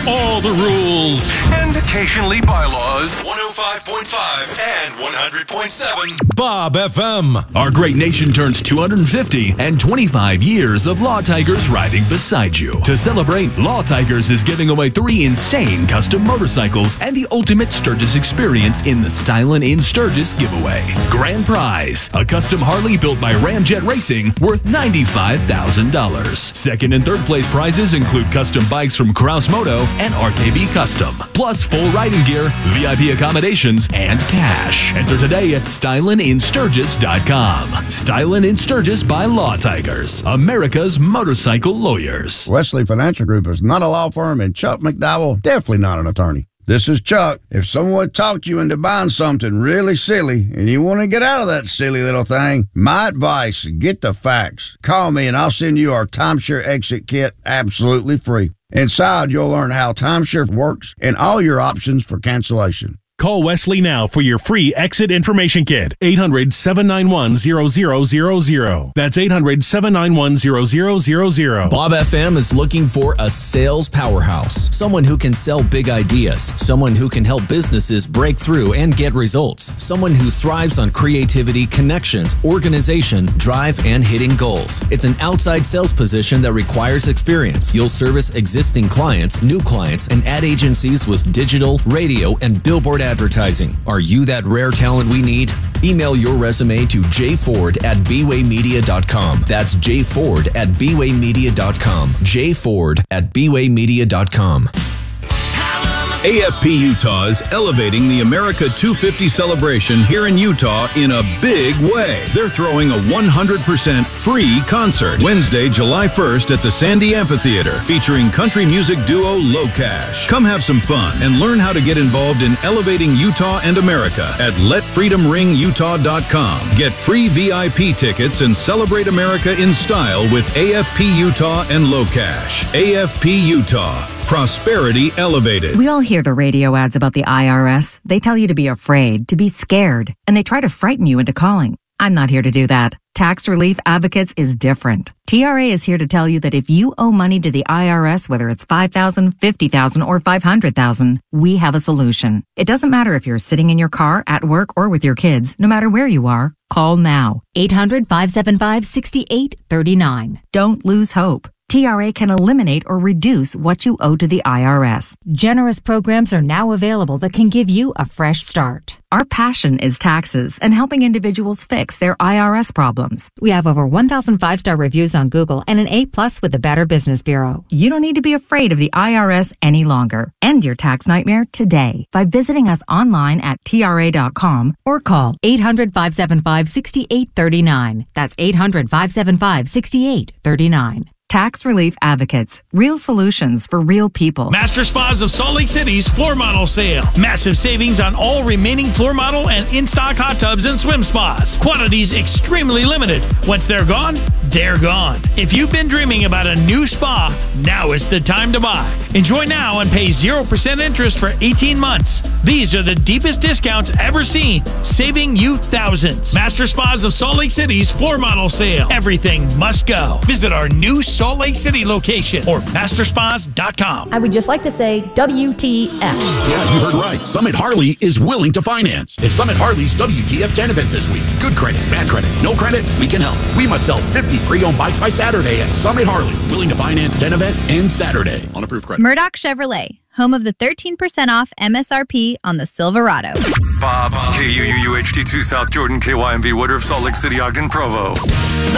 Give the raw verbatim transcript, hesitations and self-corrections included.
all the rules. And occasionally bylaws. one oh five point five and one hundred point seven. Bob F M. Our great nation turns two hundred fifty and twenty-five years of Law Tigers riding beside you. To celebrate, Law Tigers is giving away three insane custom motorcycles and the ultimate Sturgis experience in the Stylin' in Sturgis giveaway. Grand prize, a custom Harley built by Ramjet Racing worth ninety-five thousand dollars. Second and third place prizes include custom bikes from Kraus Moto and R K B Custom, plus full riding gear, V I P accommodations, and cash. Enter today at stylin in sturgis dot com. Stylin' in Sturgis by Law Tigers, America's motorcycle lawyers. Wesley Financial Group is not a law firm, and Chuck McDowell definitely not an attorney. This is Chuck. If someone talked you into buying something really silly and you want to get out of that silly little thing, my advice, get the facts. Call me and I'll send you our timeshare exit kit absolutely free. Inside, you'll learn how timeshare works and all your options for cancellation. Call Wesley now for your free exit information kit. eight hundred, seven nine one, zero zero zero zero. That's eight hundred, seven nine one, zero zero zero zero. Bob F M is looking for a sales powerhouse. Someone who can sell big ideas. Someone who can help businesses break through and get results. Someone who thrives on creativity, connections, organization, drive, and hitting goals. It's an outside sales position that requires experience. You'll service existing clients, new clients, and ad agencies with digital, radio, and billboard advertising. Are you that rare talent we need? Email your resume to jford at b way media dot com. That's jford at b way media dot com. jford at b way media dot com. A F P Utah is elevating the America two fifty celebration here in Utah in a big way. They're throwing a one hundred percent free concert Wednesday, July first at the Sandy Amphitheater, featuring country music duo Low Cash. Come have some fun and learn how to get involved in elevating Utah and America at let freedom ring utah dot com. Get free V I P tickets and celebrate America in style with A F P Utah and Low Cash. A F P Utah. Prosperity elevated. We all hear the radio ads about the I R S. They tell you to be afraid, to be scared, and they try to frighten you into calling. I'm not here to do that. Tax Relief Advocates is different. T R A is here to tell you that if you owe money to the I R S, whether it's five thousand dollars, fifty thousand dollars, or five hundred thousand dollars, we have a solution. It doesn't matter if you're sitting in your car, at work, or with your kids. No matter where you are, call now. eight hundred, five seven five, six eight three nine. Don't lose hope. T R A can eliminate or reduce what you owe to the I R S. Generous programs are now available that can give you a fresh start. Our passion is taxes and helping individuals fix their I R S problems. We have over one thousand five-star reviews on Google and an A plus with the Better Business Bureau. You don't need to be afraid of the I R S any longer. End your tax nightmare today by visiting us online at T R A dot com or call eight hundred, five seven five, six eight three nine. That's eight hundred, five seven five, six eight three nine. Tax Relief Advocates. Real solutions for real people. Master Spas of Salt Lake City's floor model sale. Massive savings on all remaining floor model and in-stock hot tubs and swim spas. Quantities extremely limited. Once they're gone, they're gone. If you've been dreaming about a new spa, now is the time to buy. Enjoy now and pay zero percent interest for eighteen months. These are the deepest discounts ever seen, saving you thousands. Master Spas of Salt Lake City's floor model sale. Everything must go. Visit our new Salt Lake City location or master spas dot com. I would just like to say W T F. Yeah, you heard right. Summit Harley is willing to finance. It's Summit Harley's W T F ten event this week. Good credit, bad credit, no credit, we can help. We must sell fifty pre-owned bikes by Saturday at Summit Harley. Willing to finance ten event and Saturday on approved credit. Murdoch Chevrolet, home of the thirteen percent off M S R P on the Silverado. Bob, K U U U H D two South Jordan, K Y M V Woodruff, Salt Lake City, Ogden, Provo.